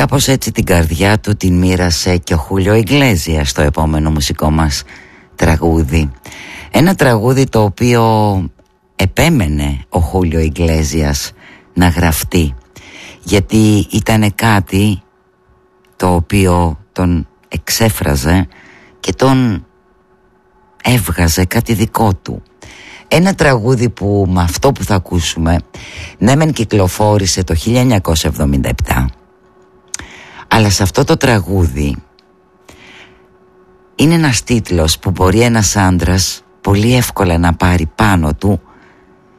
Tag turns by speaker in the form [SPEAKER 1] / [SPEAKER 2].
[SPEAKER 1] Κάπως έτσι την καρδιά του την μοίρασε και ο Χούλιο Ιγκλέζιας στο επόμενο μουσικό μας τραγούδι. Ένα τραγούδι το οποίο επέμενε ο Χούλιο Ιγκλέζιας να γραφτεί, γιατί ήταν κάτι το οποίο τον εξέφραζε και τον έβγαζε κάτι δικό του. Ένα τραγούδι που με αυτό που θα ακούσουμε, ναι μεν κυκλοφόρησε το 1977, αλλά σε αυτό το τραγούδι είναι ένας τίτλος που μπορεί ένας άντρας πολύ εύκολα να πάρει πάνω του